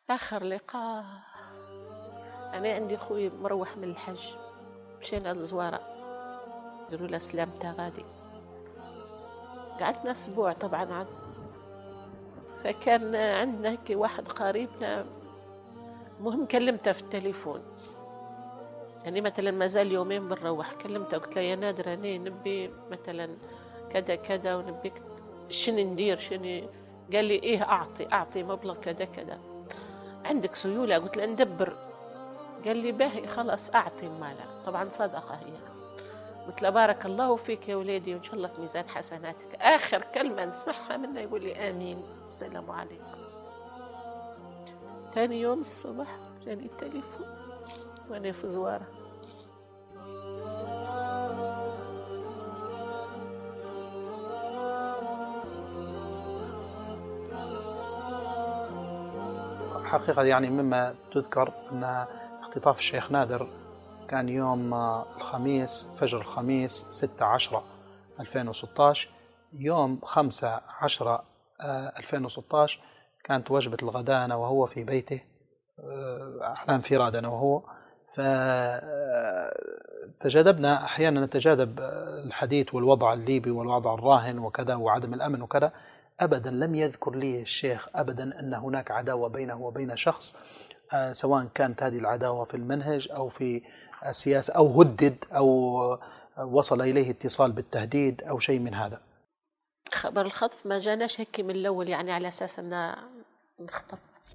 آخر لقاء أنا عندي خوي مروح من الحج، مشينا للزوارة، قالوا له سلامته غادي. قعدنا أسبوع طبعا فكان عندنا هيك واحد قريبنا، مهم كلمته في التليفون، يعني مثلا ما زال يومين بنروح. كلمته قلت له يا نادر أنا نبي مثلا كذا كذا ونبيك شنو ندير شنو. قال لي إيه أعطي مبلغ كذا كذا، عندك سيولة؟ قلت له ندبر. قال لي باهي خلاص أعطي مالا. طبعا صدقة هي. قلت له بارك الله فيك يا وليدي وإن شاء الله في ميزان حسناتك. آخر كلمة نسمعها منه يقول لي آمين السلام عليكم. تاني يوم الصبح جاني التليفون وأنا في زوارة. حقيقة يعني مما تذكر أن اختطاف الشيخ نادر كان يوم الخميس، فجر الخميس 6/10/2016. يوم 5/10/2016 كانت وجبة الغداء أنا وهو في بيته على انفراد أنا وهو. فتجاذبنا أحيانا نتجاذب الحديث والوضع الليبي والوضع الراهن وكذا وعدم الأمن وكذا. أبدا لم يذكر لي الشيخ أبدا أن هناك عداوة بينه وبين شخص، سواء كانت هذه العداوة في المنهج أو في السياسة أو هدد أو وصل إليه اتصال بالتهديد أو شيء من هذا. خبر الخطف ما جاناش هيك من الأول، يعني على أساس أنه نخطف.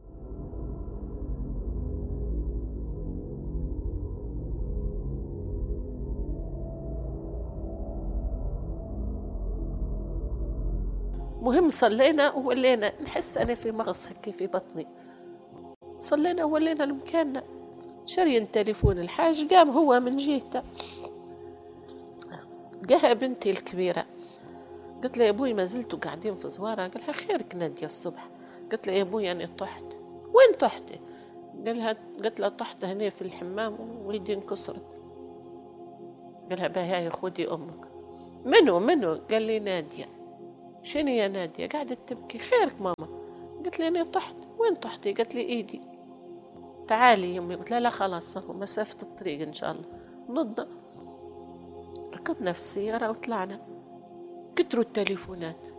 مهم صلينا وولينا نحس أنا في مغص هكي في بطني. صلينا وولينا لمكاننا. شرين تليفون الحاج، قام هو من جهته لقاها بنتي الكبيرة. قلت له يا أبوي ما زلتوا قاعدين في زوارة؟ قالها خيرك نادية الصبح. قلت له يا أبوي أنا طحت. وين طحتي؟ قلت له طحت هنا في الحمام ويدي انكسرت. قالها باهي خذي أمك. منو؟ قال لي نادية. شنو يا نادية؟ قاعدة تبكي. خيرك ماما؟ قلت لي أنا طحت. وين طحتي؟ قالت لي إيدي. تعالي يمي. قلت لها لا خلاص هو مسافة الطريق إن شاء الله. نضنا ركبنا في السيارة وطلعنا. كتروا التليفونات،